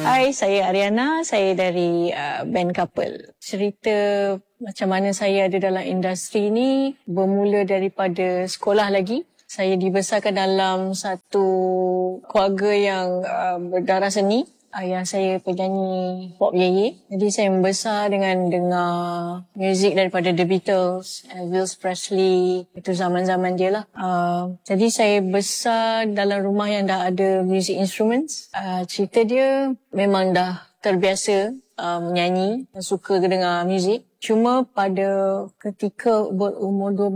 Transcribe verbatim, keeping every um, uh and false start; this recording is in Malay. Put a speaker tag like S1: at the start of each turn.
S1: Hai, saya Ariana. Saya dari uh, band Couple. Cerita macam mana saya ada dalam industri ni bermula daripada sekolah lagi. Saya dibesarkan dalam satu keluarga yang uh, berdarah seni. Ayah saya penyanyi pop yeye. Jadi saya membesar dengan dengar muzik daripada The Beatles, Elvis Presley. Itu zaman-zaman dia lah. Uh, jadi saya besar dalam rumah yang dah ada music instruments. Uh, cerita dia memang dah terbiasa uh, menyanyi, suka dengar muzik. Cuma pada ketika berumur